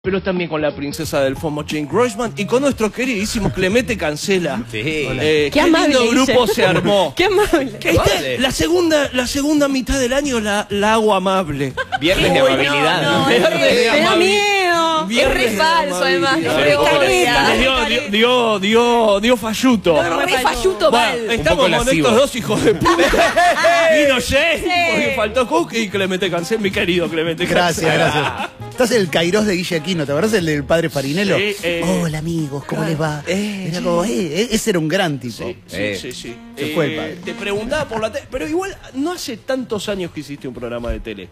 pero también con la princesa del FOMO, Jane Grossman, y con nuestro queridísimo Clemente Cancela. Sí. Qué lindo grupo se armó. Qué amable. La segunda mitad del año la hago amable. Viernes de amabilidad. No, Viernes de me da amabilidad. miedo. Viernes Es re de falso, además. amabilidad. Dio falluto. Re falluto mal. Bueno, estamos con lascivo. estos dos hijos de puta. Vino Jay, porque faltó Cook y Clemente Cancela, mi querido Clemente Cancela. Gracias, gracias. Estás el Cairós de Guille Aquino, ¿te acuerdas el del padre Farinello? Sí, Hola amigos, ¿cómo les va? Era como, ese era un gran tipo. Sí. Se fue el padre. Te preguntaba por la tele, pero igual no hace tantos años que hiciste un programa de tele.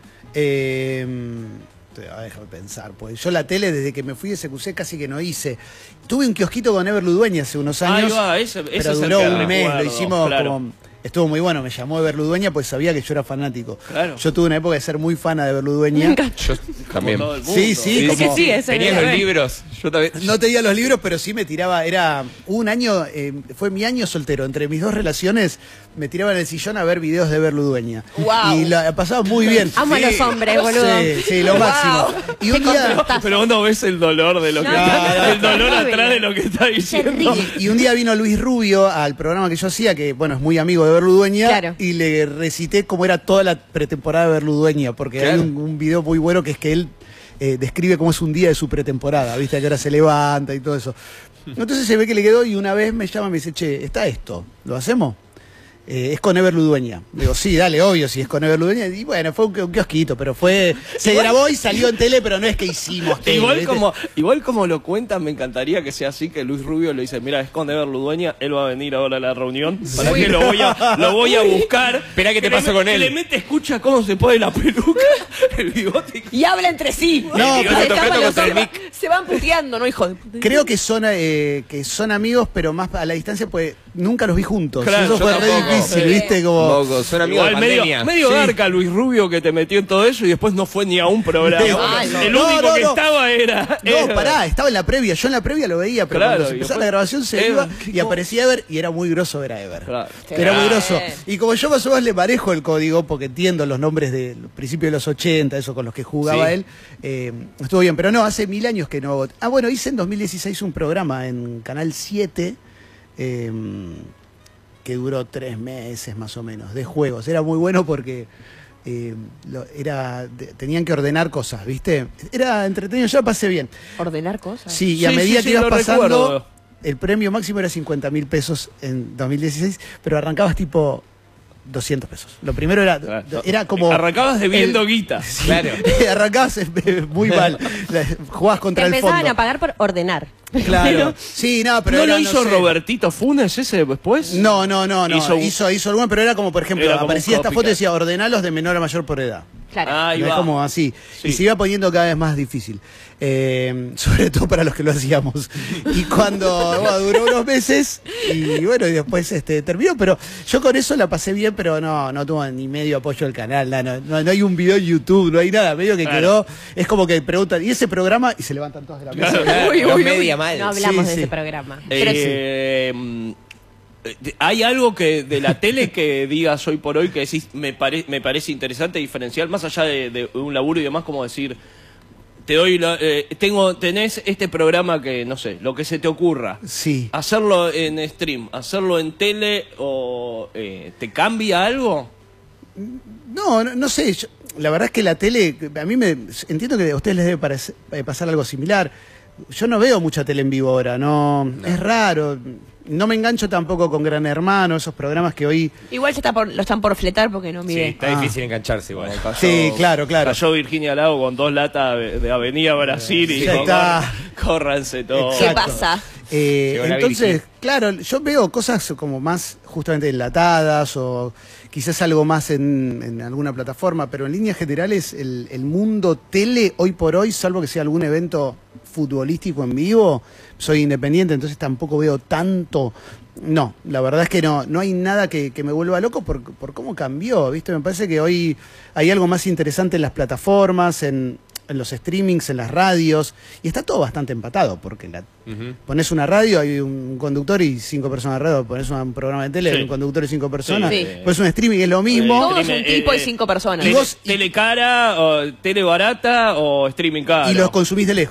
Déjame pensar, pues yo la tele desde que me fui de SQC casi que no hice. Tuve un kiosquito con Ever Ludueña hace unos años, Ahí va, ese pero es el duró que un mes, recuerdo, lo hicimos claro. como... Estuvo muy bueno, me llamó Ever Ludueña pues sabía que yo era fanático. Claro. Yo tuve una época de ser muy fan de Ever Ludueña. Yo también. Todo el mundo. Sí, Sí, como- sí, ese Tenías es los libros. Yo también. No tenía los libros, pero sí me tiraba, hubo un año, fue mi año soltero, entre mis dos relaciones, me tiraba en el sillón a ver videos de Ever Ludueña. Guau. Y la pasaba muy bien. Amo a los hombres, boludo. Sí, lo máximo. Y un día... Pero vos no ves el dolor de lo que el dolor terrible. atrás de lo que está diciendo. Y un día vino Luis Rubio al programa que yo hacía, que bueno, es muy amigo de Berludueña, Claro. y le recité cómo era toda la pretemporada de Berludueña, porque hay Claro. un video muy bueno que es que él describe cómo es un día de su pretemporada, ¿viste? A qué hora se levanta y todo eso. Entonces se ve que le quedó y una vez me llama y me dice, che, está esto, ¿lo hacemos? Es con Ever Ludueña. Digo, sí, dale, obvio, si es con Ever Ludueña. Y bueno, fue un kiosquito, pero se grabó y salió en tele, pero no es que hicimos tele, Igual como lo cuentan, me encantaría que sea así, que Luis Rubio le dice, mira, es con Ever Ludueña, él va a venir ahora a la reunión, para que lo voy a buscar. Esperá qué te pasa con él. Clemente escucha cómo se pone la peluca, el bigote. Y habla entre sí. No, Se pero tapan tocando los contra el ojos. Se van puteando, ¿no, hijo de puta? Creo que son amigos, pero más a la distancia, pues nunca los vi juntos. Claro, Eso yo fue re tampoco. difícil, Sí. ¿viste? Como... Poco, son amigos Igual de pandemia. medio Sí. garca Luis Rubio que te metió en todo eso y después no fue ni a un programa. Mal. El No, único no, que no. estaba era... No, pará, estaba en la previa. Yo en la previa lo veía, pero Claro, cuando se y empezó después- la grabación se Ever, iba ¿qué y aparecía Ever y era muy grosso ver a Ever. Claro. Era muy Ah. grosso. Y como yo más o menos le manejo el código, porque entiendo los nombres de los principios de los 80, eso con los que jugaba Sí. él, estuvo bien. Pero no, hace 1000 años que no... Ah, bueno, hice en 2016 un programa en Canal 7, que duró 3 meses más o menos, de juegos. Era muy bueno porque... tenían que ordenar cosas, ¿viste? Era entretenido, yo la pasé bien. Ordenar cosas. Sí, y a Sí, medida sí, que sí, ibas lo pasando, recuerdo. el premio máximo era 50.000 pesos en 2016, pero arrancabas tipo 200 pesos. Lo primero era como... Arrancabas debiendo guita. Sí, Claro. arrancabas muy mal. Jugabas Te contra el empezaban fondo. a pagar por ordenar. Claro. Sí, no, pero ¿No era, lo hizo sé. Robertito Funes ese después? No. Hizo alguno, pero era como, por ejemplo, Era como aparecía un esta foto y copycat. decía ordenalos de menor a mayor por edad. Claro. Ahí Es va. como así. Sí. Y se iba poniendo cada vez más difícil. Sobre todo para los que lo hacíamos. Y cuando duró unos meses, y bueno, y después terminó. Pero yo con eso la pasé bien, pero no tuvo ni medio apoyo del canal. No hay un video en YouTube, no hay nada. Medio que Claro. quedó. Es como que preguntan, ¿y ese programa? Y se levantan todos de la mesa. Claro. Los media mal. No hablamos Sí, de sí. ese programa. Pero sí. ¿Hay algo que de la tele que digas hoy por hoy que decís me parece interesante diferencial, más allá de un laburo y demás, como decir, te doy tenés este programa que, no sé, lo que se te ocurra, Sí. hacerlo en stream, hacerlo en tele o te cambia algo? No sé. La verdad es que la tele, a mí entiendo que a ustedes les debe pasar algo similar. Yo no veo mucha tele en vivo ahora, no. Es raro. No me engancho tampoco con Gran Hermano, esos programas que hoy... Igual lo están por fletar porque no Sí, mide. está difícil engancharse igual. Sí, claro. Cayó Virginia Lago con 2 latas de Avenida Brasil y Ya dijo, está. córranse todos. ¿Qué Exacto. pasa? Llegó la Entonces, Virgi. claro, yo veo cosas como más justamente enlatadas o quizás algo más en alguna plataforma, pero en líneas generales el mundo tele hoy por hoy, salvo que sea algún evento futbolístico en vivo, soy independiente, entonces tampoco veo tanto. No, la verdad es que no hay nada que me vuelva loco por cómo cambió, ¿viste? Me parece que hoy hay algo más interesante en las plataformas, en en los streamings, en las radios, y está todo bastante empatado, porque pones una radio, hay un conductor y 5 personas alrededor, pones un programa de tele, hay un conductor y 5 personas, Sí. pones un streaming, es lo mismo. Todo es un tipo y 5 personas. Y vos- Tele cara, o tele barata o streaming caro. Y los consumís de lejos.